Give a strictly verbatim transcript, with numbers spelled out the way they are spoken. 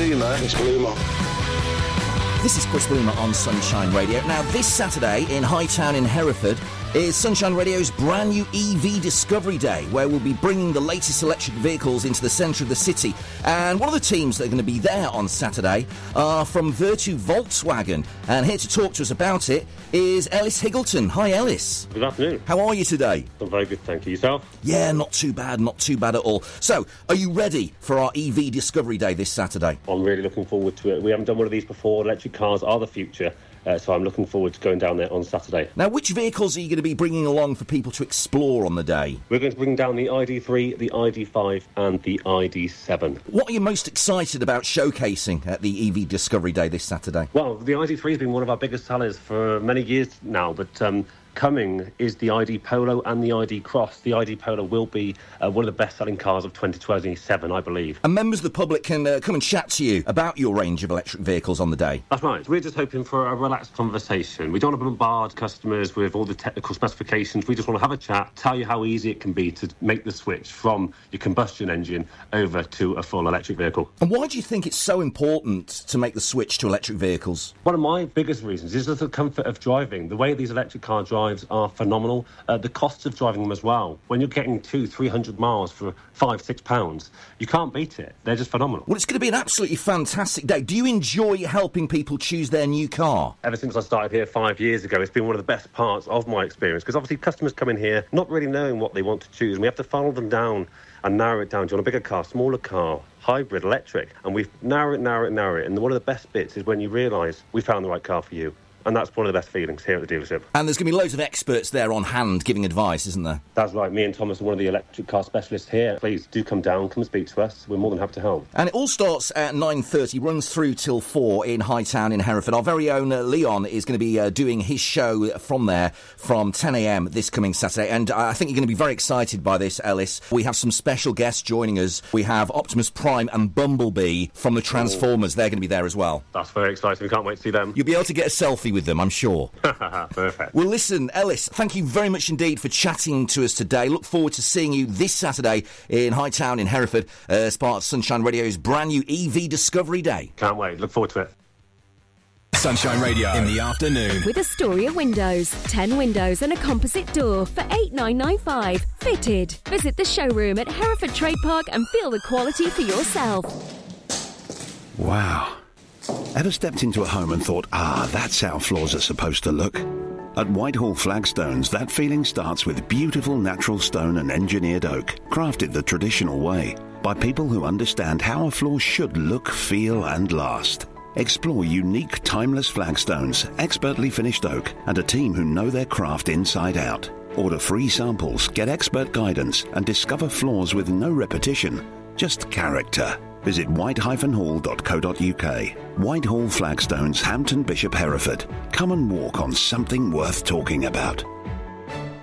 Bloomer. Chris Bloomer. This is Chris Bloomer on Sunshine Radio. Now, this Saturday in Hightown in Hereford is Sunshine Radio's brand new E V Discovery Day, where we'll be bringing the latest electric vehicles into the centre of the city. And one of the teams that are going to be there on Saturday are from Vertu Volkswagen. And here to talk to us about it is Ellis Higgleton. Hi, Ellis. Good afternoon. How are you today? I'm very good, thank you. Yourself? Yeah, not too bad, not too bad at all. So, are you ready for our E V Discovery Day this Saturday? I'm really looking forward to it. We haven't done one of these before. Electric cars are the future. Uh, so I'm looking forward to going down there on Saturday. Now, which vehicles are you going to be bringing along for people to explore on the day? We're going to bring down the I D three, the I D five and the I D seven. What are you most excited about showcasing at the E V Discovery Day this Saturday? Well, the I D three has been one of our biggest sellers for many years now, but um, coming is the I D Polo and the I D Cross. The I D Polo will be uh, one of the best-selling cars of twenty twenty-seven, I believe. And members of the public can uh, come and chat to you about your range of electric vehicles on the day? That's right. We're just hoping for a relaxed conversation. We don't want to bombard customers with all the technical specifications. We just want to have a chat, tell you how easy it can be to make the switch from your combustion engine over to a full electric vehicle. And why do you think it's so important to make the switch to electric vehicles? One of my biggest reasons is the comfort of driving. The way these electric car drive are phenomenal. Uh, the costs of driving them as well. When you're getting two, three hundred miles for five, six pounds, you can't beat it. They're just phenomenal. Well, it's going to be an absolutely fantastic day. Do you enjoy helping people choose their new car? Ever since I started here five years ago, it's been one of the best parts of my experience, because obviously customers come in here not really knowing what they want to choose, and we have to funnel them down and narrow it down. Do you want a bigger car, smaller car, hybrid, electric? And we've narrowed it, narrowed it, narrowed it. And one of the best bits is when you realise we found the right car for you. And that's one of the best feelings here at the dealership. And there's going to be loads of experts there on hand giving advice, isn't there? That's right. Me and Thomas are one of the electric car specialists here. Please do come down, come and speak to us. We're more than happy to help. And it all starts at nine thirty, runs through till four in Hightown in Hereford. Our very own uh, Leon is going to be uh, doing his show from there from ten a.m. this coming Saturday. And I think you're going to be very excited by this, Ellis. We have some special guests joining us. We have Optimus Prime and Bumblebee from the Transformers. Oh. They're going to be there as well. That's very exciting. We can't wait to see them. You'll be able to get a selfie with them, I'm sure. Perfect. Well, listen, Ellis, thank you very much indeed for chatting to us today. Look forward to seeing you this Saturday in Hightown in Hereford uh, as part of Sunshine Radio's brand new E V Discovery Day. Can't wait. Look forward to it. Sunshine Radio in the afternoon. With Astoria Windows. ten windows and a composite door for eight thousand nine hundred ninety-five pounds. Fitted. Visit the showroom at Hereford Trade Park and feel the quality for yourself. Wow. Ever stepped into a home and thought, ah, that's how floors are supposed to look? At Whitehall Flagstones, that feeling starts with beautiful natural stone and engineered oak, crafted the traditional way, by people who understand how a floor should look, feel and last. Explore unique, timeless flagstones, expertly finished oak, and a team who know their craft inside out. Order free samples, get expert guidance, and discover floors with no repetition, just character. Visit white dash hall dot co dot uk. Whitehall Flagstones, Hampton Bishop, Hereford. Come and walk on something worth talking about.